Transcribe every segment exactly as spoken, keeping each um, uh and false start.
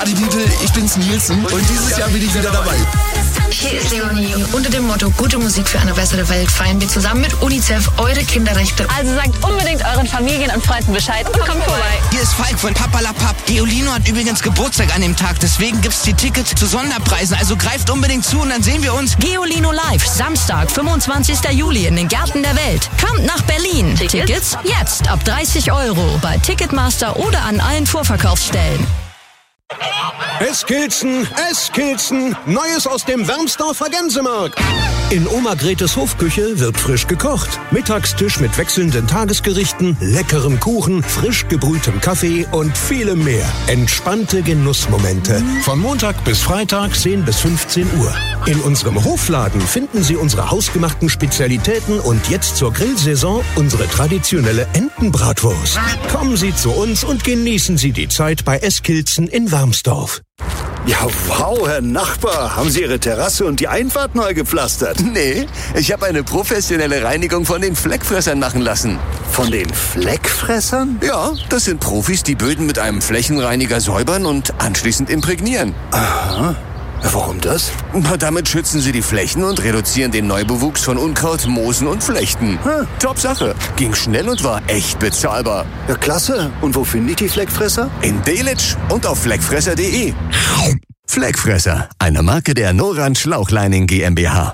Ich bin's Nielsen und dieses Jahr bin ich wieder dabei. Hier ist Leonie. Unter dem Motto Gute Musik für eine bessere Welt feiern wir zusammen mit UNICEF eure Kinderrechte. Also sagt unbedingt euren Familien und Freunden Bescheid und kommt vorbei. Hier ist Falk von Papalapap. Geolino hat übrigens Geburtstag an dem Tag, deswegen gibt's die Tickets zu Sonderpreisen. Also greift unbedingt zu und dann sehen wir uns. Geolino live, Samstag, fünfundzwanzigsten Juli in den Gärten der Welt. Kommt nach Berlin. Tickets, Tickets jetzt ab dreißig Euro bei Ticketmaster oder an allen Vorverkaufsstellen. Eskilzen, Eskilzen, Neues aus dem Wermsdorfer Gänsemarkt. In Oma Gretes Hofküche wird frisch gekocht. Mittagstisch mit wechselnden Tagesgerichten, leckerem Kuchen, frisch gebrühtem Kaffee und vielem mehr. Entspannte Genussmomente. Von Montag bis Freitag zehn bis fünfzehn Uhr. In unserem Hofladen finden Sie unsere hausgemachten Spezialitäten und jetzt zur Grillsaison unsere traditionelle Entenbratwurst. Kommen Sie zu uns und genießen Sie die Zeit bei Eskilzen in Wermsdorf. Ja, wow, Herr Nachbar. Haben Sie Ihre Terrasse und die Einfahrt neu gepflastert? Nee, ich habe eine professionelle Reinigung von den Fleckfressern machen lassen. Von den Fleckfressern? Ja, das sind Profis, die Böden mit einem Flächenreiniger säubern und anschließend imprägnieren. Aha. Warum das? Na, damit schützen sie die Flächen und reduzieren den Neubewuchs von Unkraut, Moosen und Flechten. Hm, top Sache. Ging schnell und war echt bezahlbar. Ja, klasse. Und wo finde ich die Fleckfresser? In Delitzsch und auf fleckfresser punkt de. Fleckfresser, eine Marke der Norrand Schlauchleining GmbH.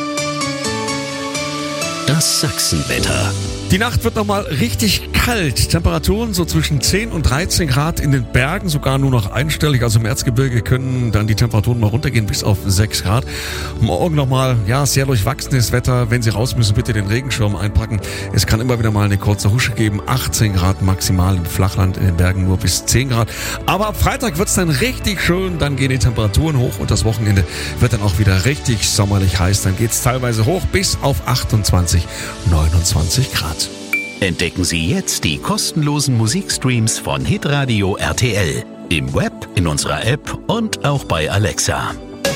Das Sachsenwetter. Die Nacht wird nochmal richtig kalt. Temperaturen so zwischen zehn und dreizehn Grad in den Bergen, sogar nur noch einstellig. Also im Erzgebirge können dann die Temperaturen mal runtergehen bis auf sechs Grad. Morgen nochmal, ja, sehr durchwachsenes Wetter. Wenn Sie raus müssen, bitte den Regenschirm einpacken. Es kann immer wieder mal eine kurze Husche geben. achtzehn Grad maximal im Flachland, in den Bergen nur bis zehn Grad. Aber ab Freitag wird's dann richtig schön. Dann gehen die Temperaturen hoch und das Wochenende wird dann auch wieder richtig sommerlich heiß. Dann geht's teilweise hoch bis auf achtundzwanzig, neunundzwanzig Grad. Entdecken Sie jetzt die kostenlosen Musikstreams von Hitradio R T L. Im Web, in unserer App und auch bei Alexa.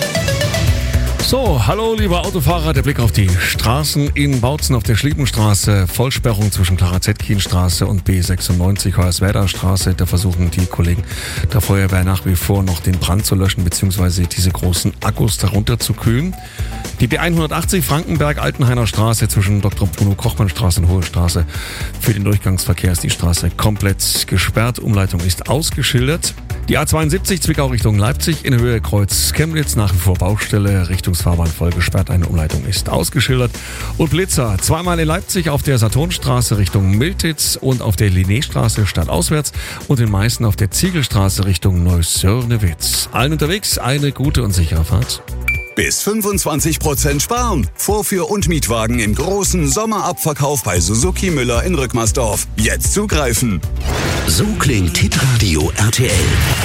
So, hallo lieber Autofahrer, der Blick auf die Straßen in Bautzen auf der Schliebenstraße, Vollsperrung zwischen Clara-Zetkin-Straße und B sechsundneunzig Hoyerswerda Straße. Da versuchen die Kollegen der Feuerwehr nach wie vor noch den Brand zu löschen bzw. diese großen Akkus darunter zu kühlen. Die B hundertachtzig Frankenberg-Altenhainer Straße zwischen Doktor Bruno Kochmann Straße und Hohe Straße. Für den Durchgangsverkehr ist die Straße komplett gesperrt. Umleitung ist ausgeschildert. Die A zweiundsiebzig Zwickau Richtung Leipzig in Höhe Kreuz Chemnitz nach wie vor Baustelle. Richtungsfahrbahn voll gesperrt. Eine Umleitung ist ausgeschildert. Und Blitzer zweimal in Leipzig auf der Saturnstraße Richtung Miltitz und auf der Linnéstraße stadtauswärts und in Meißen auf der Ziegelstraße Richtung Neuss-Sörnewitz. Allen unterwegs eine gute und sichere Fahrt. Bis fünfundzwanzig Prozent sparen. Vorführ- und Mietwagen im großen Sommerabverkauf bei Suzuki Müller in Rückmersdorf. Jetzt zugreifen. So klingt Hitradio R T L.